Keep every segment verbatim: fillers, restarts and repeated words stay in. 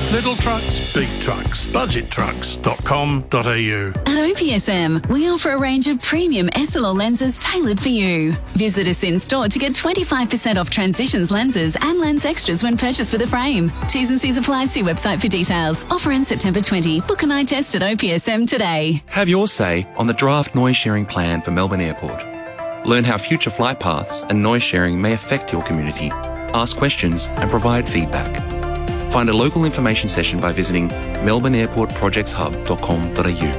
Little trucks, big trucks. budget trucks dot com dot a u. At O P S M, we offer a range of premium S L R lenses tailored for you. Visit us in store to get twenty-five percent off Transitions lenses and lens extras when purchased with a frame. T's and C's apply. See website for details. Offer ends September twentieth. Book an eye test at O P S M today. Have your say on the draft noise sharing plan for Melbourne Airport. Learn how future flight paths and noise sharing may affect your community. Ask questions and provide feedback. Find a local information session by visiting melbourne airport projects hub dot com dot a u.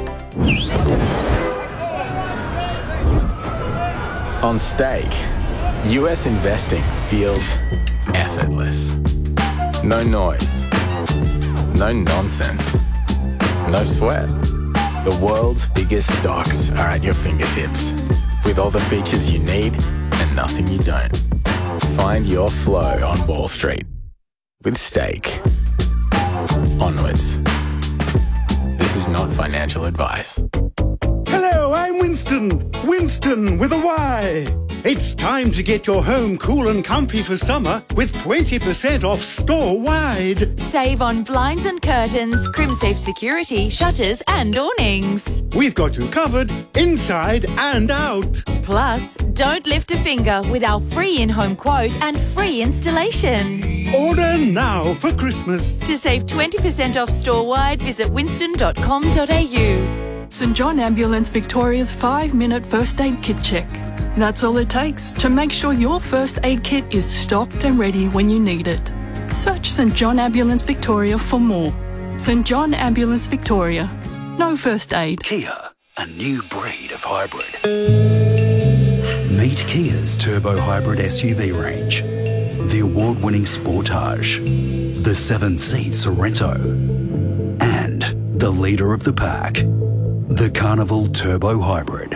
On Stake, U S investing feels effortless. No noise, no nonsense, no sweat. The world's biggest stocks are at your fingertips, with all the features you need and nothing you don't. Find your flow on Wall Street with Stake. Onwards. This is not financial advice. Hello, I'm Winston. Winston with a Y. It's time to get your home cool and comfy for summer with twenty percent off store-wide. Save on blinds and curtains, Crimsafe security, shutters and awnings. We've got you covered inside and out. Plus, don't lift a finger with our free in-home quote and free installation. Order now for Christmas. To save twenty percent off store-wide, visit winston dot com dot a u. St John Ambulance Victoria's five-minute first aid kit check. That's all it takes to make sure your first aid kit is stocked and ready when you need it. Search St John Ambulance Victoria for more. St John Ambulance Victoria. No first aid. Kia, a new breed of hybrid. Meet Kia's turbo hybrid S U V range. The award-winning Sportage, the seven-seat Sorento, and the leader of the pack, the Carnival Turbo Hybrid.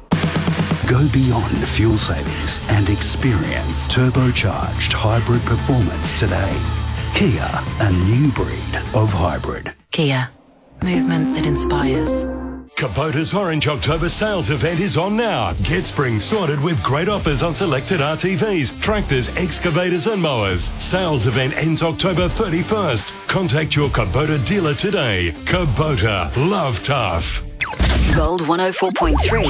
Go beyond fuel savings and experience turbocharged hybrid performance today. Kia, a new breed of hybrid. Kia, movement that inspires. Kubota's Orange October sales event is on now. Get spring sorted with great offers on selected R T Vs, tractors, excavators and mowers. Sales event ends October thirty-first. Contact your Kubota dealer today. Kubota, love tough. Gold one oh four point three.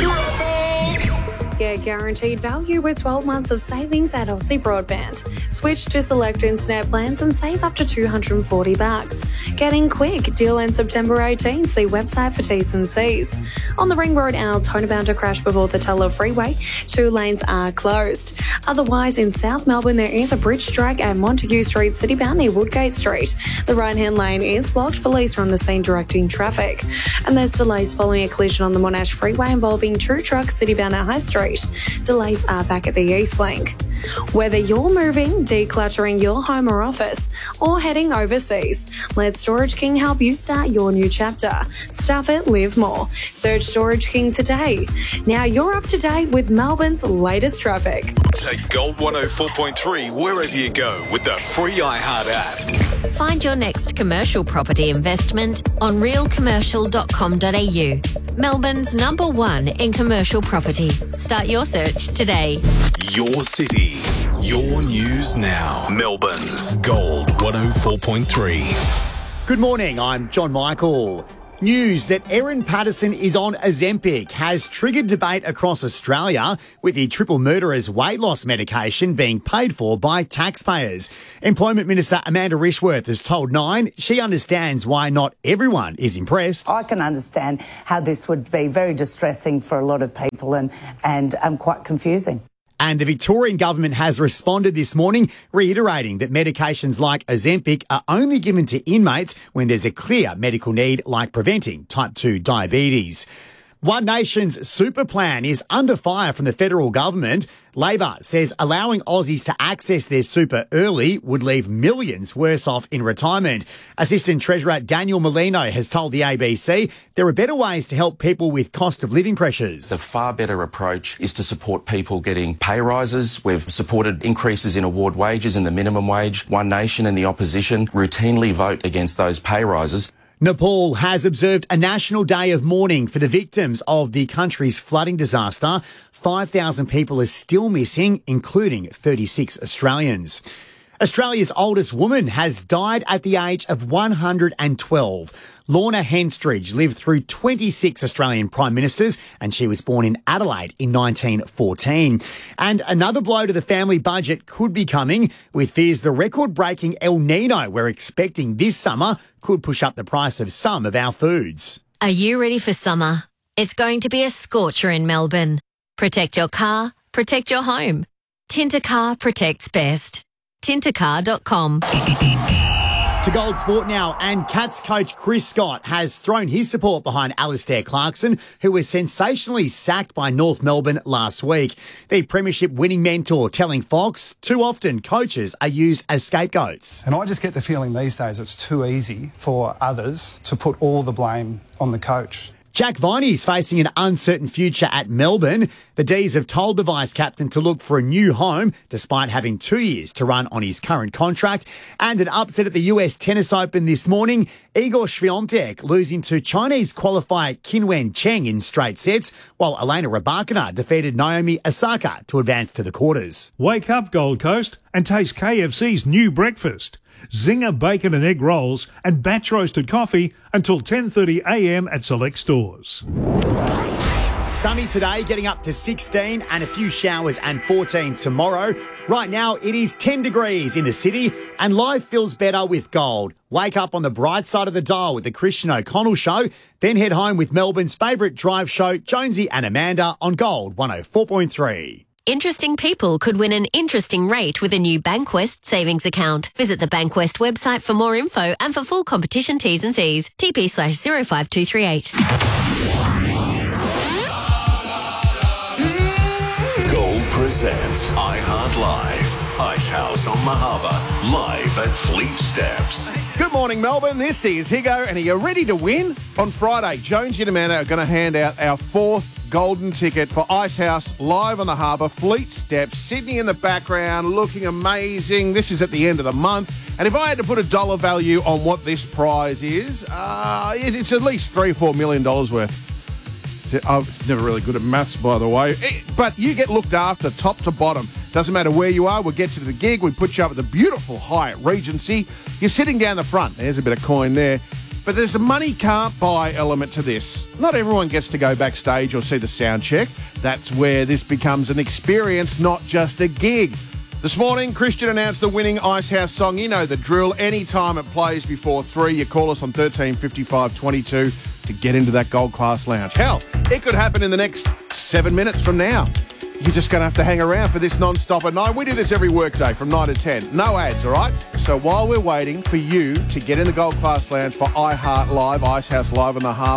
Get guaranteed value with twelve months of savings at Aussie Broadband. Switch to select internet plans and save up to two hundred forty bucks. Getting quick. Deal ends September eighteenth. See website for T's and C's. On the Ring Road, Alps, about to crash before the Teller Freeway. Two lanes are closed. Otherwise, in South Melbourne, there is a bridge strike at Montague Street, citybound near Woodgate Street. The right-hand lane is blocked. Police are on the scene directing traffic. And there's delays following a collision on the Monash Freeway involving two trucks citybound at High Street. Delays are back at the East Link. Whether you're moving, decluttering your home or office, or heading overseas, let Storage King help you start your new chapter. Stuff it, live more. Search Storage King today. Now you're up to date with Melbourne's latest traffic. Take Gold one oh four point three wherever you go with the free iHeart app. Find your next commercial property investment on real commercial dot com dot a u. Melbourne's number one in commercial property. Start your search today. Your city, your news now. Melbourne's Gold one oh four point three. Good morning, I'm John Michael. News that Erin Patterson is on Ozempic has triggered debate across Australia, with the triple murderer's weight loss medication being paid for by taxpayers. Employment Minister Amanda Rishworth has told Nine she understands why not everyone is impressed. I can understand how this would be very distressing for a lot of people and, and um, quite confusing. And the Victorian government has responded this morning, reiterating that medications like Ozempic are only given to inmates when there's a clear medical need, like preventing type two diabetes. One Nation's super plan is under fire from the federal government. Labor says allowing Aussies to access their super early would leave millions worse off in retirement. Assistant Treasurer Daniel Molino has told the A B C there are better ways to help people with cost of living pressures. The far better approach is to support people getting pay rises. We've supported increases in award wages and the minimum wage. One Nation and the opposition routinely vote against those pay rises. Nepal has observed a national day of mourning for the victims of the country's flooding disaster. five thousand people are still missing, including thirty-six Australians. Australia's oldest woman has died at the age of one hundred twelve. Lorna Henstridge lived through twenty-six Australian Prime Ministers, and she was born in Adelaide in nineteen fourteen. And another blow to the family budget could be coming, with fears the record-breaking El Nino we're expecting this summer could push up the price of some of our foods. Are you ready for summer? It's going to be a scorcher in Melbourne. Protect your car, protect your home. Tintercar protects best. Tintercar dot com. To Gold Sport now, and Cats coach Chris Scott has thrown his support behind Alistair Clarkson, who was sensationally sacked by North Melbourne last week. The premiership winning mentor telling Fox, too often coaches are used as scapegoats. And I just get the feeling these days it's too easy for others to put all the blame on the coach. Jack Viney's facing an uncertain future at Melbourne. The D's have told the vice-captain to look for a new home, despite having two years to run on his current contract. And an upset at the U S Tennis Open this morning. Igor Swiatek losing to Chinese qualifier Qinwen Cheng in straight sets, while Elena Rybakina defeated Naomi Osaka to advance to the quarters. Wake up, Gold Coast, and taste K F C's new breakfast. Zinger bacon and egg rolls and batch roasted coffee until ten thirty a m at select stores. Sunny today, getting up to sixteen, and a few showers and fourteen tomorrow. Right now it is ten degrees in the city, and life feels better with Gold. Wake up on the bright side of the dial with the Christian O'Connell Show, then head home with Melbourne's favourite drive show, Jonesy and Amanda, on Gold one oh four point three. Interesting people could win an interesting rate with a new Bankwest savings account. Visit the Bankwest website for more info and for full competition T's and C's. T P slash zero five two three eight. Gold presents iHeart Live. Ice House on the Harbour. Live at Fleet Steps. Good morning, Melbourne. This is Higo, and are you ready to win? On Friday, Jones and Amanda are going to hand out our fourth golden ticket for Ice House live on the harbour, Fleet Steps, Sydney in the background, looking amazing. This is at the end of the month. And if I had to put a dollar value on what this prize is, uh, it's at least three or four million dollars worth. I was never really good at maths, by the way. But you get looked after top to bottom. Doesn't matter where you are. We'll get you to the gig. We put you up at the beautiful Hyatt Regency. You're sitting down the front. There's a bit of coin there. But there's a money can't buy element to this. Not everyone gets to go backstage or see the sound check. That's where this becomes an experience, not just a gig. This morning, Christian announced the winning Ice House song. You know the drill. Anytime it plays before three, you call us on thirteen fifty-five twenty-two to get into that gold class lounge. Hell, it could happen in the next seven minutes from now. You're just going to have to hang around for this non-stop at nine. We do this every workday from nine to ten. No ads, all right? So while we're waiting for you to get in the Gold Class Lounge for iHeart Live, Ice House Live on the Harbour,